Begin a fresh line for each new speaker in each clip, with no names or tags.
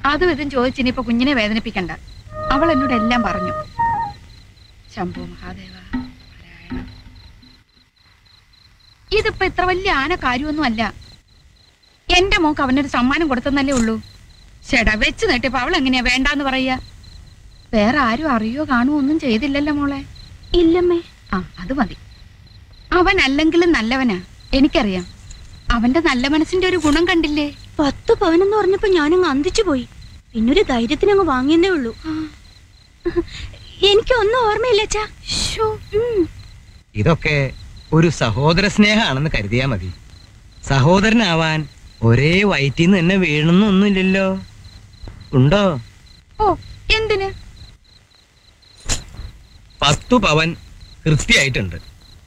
അതും ഇതും ചോദിച്ചിനിപ്പോ കുഞ്ഞിനെ വേദനിപ്പിക്കണ്ട. അവൾ എന്നോട് എല്ലാം പറഞ്ഞു. ശംഭോ മഹാദേവ നാരായണ. ഇതിപ്പോ ഇത്ര വലിയ ആന കാര്യമൊന്നും അല്ല. എന്റെ മോക്ക് അവനൊരു സമ്മാനം കൊടുത്തെന്നല്ലേ ഉള്ളൂ. ചേടാ വെച്ച് നീട്ടിയപ്പോ അവൾ എങ്ങനെയാ വേണ്ടാന്ന് പറയാ? വേറെ ആരും അറിയോ കാണുവോ ഒന്നും ചെയ്തില്ലല്ലോ മോളെ.
ഇല്ലമ്മേ.
ആ അത് മതി. അവൻ അല്ലെങ്കിലും നല്ലവനാ, എനിക്കറിയാം. അവന്റെ നല്ല മനസ്സിന്റെ ഒരു ഗുണം കണ്ടില്ലേ?
10 പവനെന്ന് പറഞ്ഞപ്പോ ഞാനങ്ങ് അന്തിച്ചു പോയി. പിന്നൊരു ധൈര്യത്തിനങ്ങ് വാങ്ങിയെന്നേ ഉള്ളൂ. എനിക്കൊന്നും ഓർമ്മയില്ല.
ഇതൊക്കെ ഒരു സഹോദര സ്നേഹമാണെന്ന് കരുതിയാ മതി. സഹോദരനാവാൻ ഒരേ വയറ്റിന്ന് തന്നെ വീഴണമെന്നൊന്നുമില്ലല്ലോ. ഉണ്ടോ?
ഓ എന്തിന്?
10 പവൻ കൃത്യമായിട്ടുണ്ട്.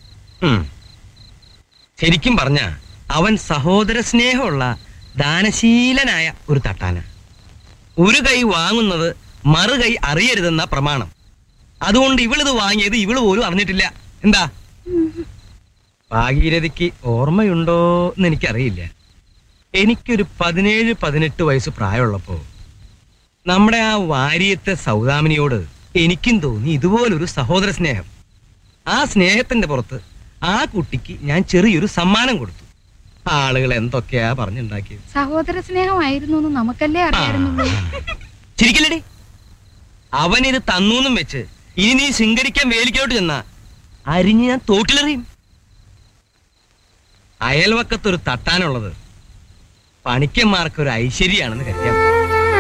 ശരിക്കും പറഞ്ഞ അവൻ സഹോദര സ്നേഹമുള്ള ദാനശീലനായ ഒരു തട്ടാന. ഒരു കൈ വാങ്ങുന്നത് മറു കൈ അറിയരുതെന്ന പ്രമാണം. അതുകൊണ്ട് ഇവളിത് വാങ്ങിയത് ഇവള് പോലും അറിഞ്ഞിട്ടില്ല. എന്താ ഭാഗീരഥിക്ക് ഓർമ്മയുണ്ടോ എന്ന് എനിക്കറിയില്ല. എനിക്കൊരു 17-18 വയസ്സ് പ്രായമുള്ളപ്പോ നമ്മുടെ ആ വാര്യത്തെ സൗദാമിനിയോട് എനിക്കും തോന്നി ഇതുപോലൊരു സഹോദര സ്നേഹം. ആ സ്നേഹത്തിന്റെ പുറത്ത് ആ കുട്ടിക്ക് ഞാൻ ചെറിയൊരു സമ്മാനം കൊടുത്തു. ആളുകൾ എന്തൊക്കെയാ പറഞ്ഞുണ്ടാക്കിയത്.
സഹോദര സ്നേഹമായിരുന്നു നമുക്കല്ലേ അറിയാറുന്നുള്ളൂ.
ചിരിക്കില്ലടി. അവനിത് തന്നൂന്നും വെച്ച് ഇനി നീ ശൃംഗരിക്കാൻ വേലിക്കോട്ട് ചെന്നാ അരിഞ്ഞ് ഞാൻ തോട്ടിലെറിയും. അയൽവക്കത്തൊരു തട്ടാനുള്ളത് പണിക്കന്മാർക്കൊരു ഐശ്വര്യാണെന്ന് കരുതി.